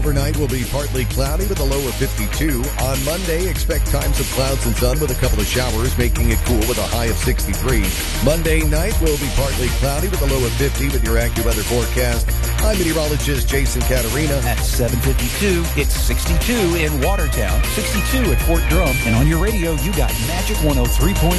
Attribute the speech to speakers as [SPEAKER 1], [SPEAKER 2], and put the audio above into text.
[SPEAKER 1] Overnight will be partly cloudy with a low of 52. On Monday, expect times of clouds and sun with a couple of showers, making it cool with a high of 63. Monday night will be partly cloudy with a low of 50 with your AccuWeather forecast. I'm meteorologist Jason Caterina.
[SPEAKER 2] At 7:52, it's 62 in Watertown, 62 at Fort Drum, and on your radio, you got Magic 103.1.